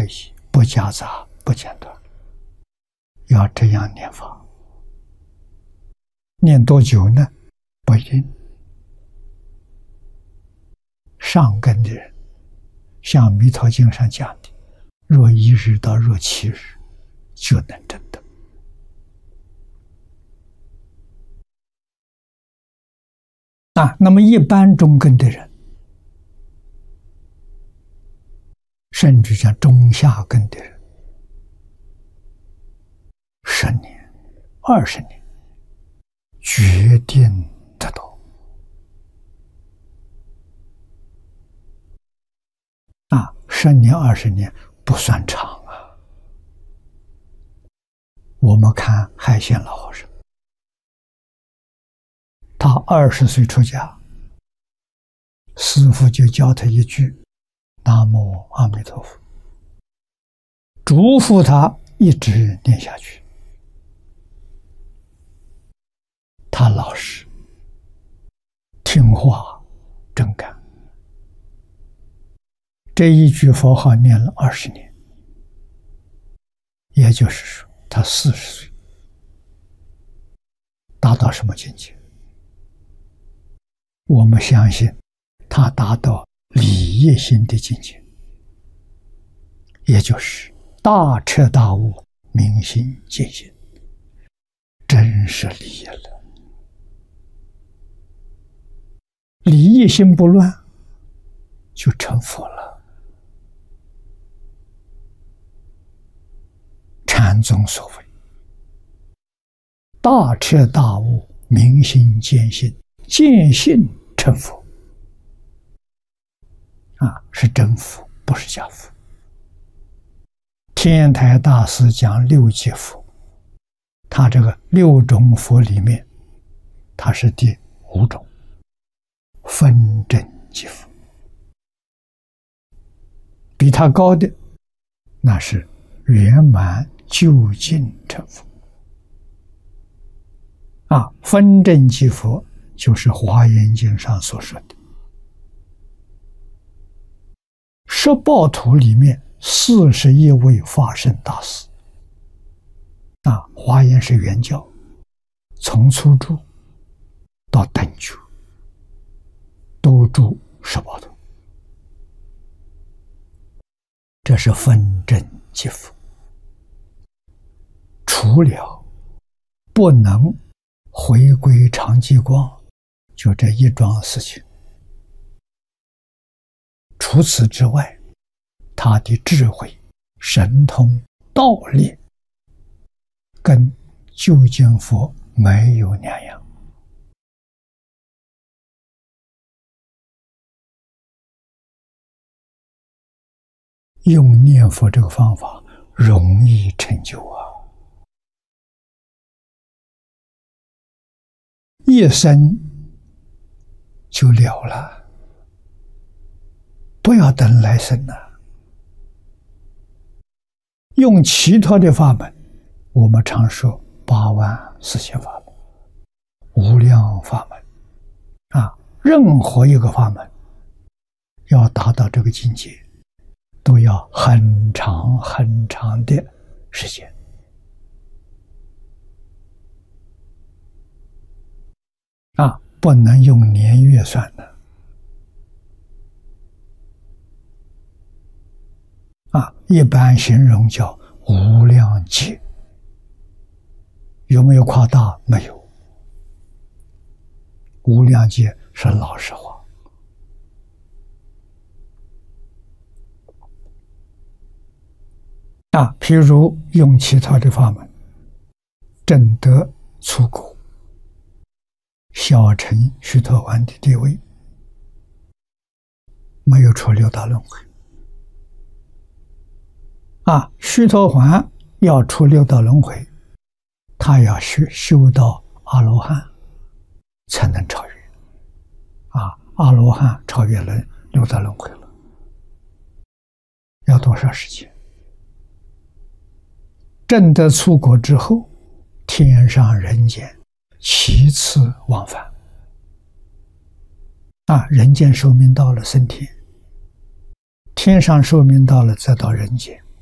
已，不夹杂，不间断，要这样念法。念多久呢？不一定。上根的人，像《弥陀经》上讲的，若1日到若7日，就能证得。那么一般中根的人，甚至像中下根的人，10年、20年，决定得到。10年、20年不算长啊。我们看海鲜老和尚，他20岁出家，师父就教他一句南无阿弥陀佛，嘱咐他一直念下去。他老实听话真干，这一句佛号念了20年，也就是说他40岁达到什么境界？我们相信他达到理业心的境界，也就是大彻大悟、明心见性，真是理业了。理业心不乱，就成佛了。禅宗所谓大彻大悟、明心见性，见性成佛，是真佛，不是假佛。天台大师讲6界佛，他这个6种佛里面，他是第5种，分真即佛。比他高的，那是圆满究竟成佛。分真即佛就是《华严经》上所说的十报土里面41位法身大师。华严是原教，从初住到等觉都住十报土，这是分真即佛。除了不能回归常寂光，就这一桩事情，除此之外，他的智慧、神通、道力跟究竟佛没有两样。用念佛这个方法容易成就啊！一生就了了，不要等来生了。用其他的法门，我们常说8万四千法门、无量法门任何一个法门要达到这个境界，都要很长很长的时间。不能用年月算的。一般形容叫无量劫。有没有夸大？没有。无量劫是老实话。譬如用其他的法门，证得出果，小乘须陀洹的地位，没有出六道轮回。须陀洹要出六道轮回，他要修到阿罗汉才能超越。阿罗汉超越了六道轮回了，要多少时间？证得出果之后，天上人间其次往返。人间寿命到了升天，天上寿命到了再到人间，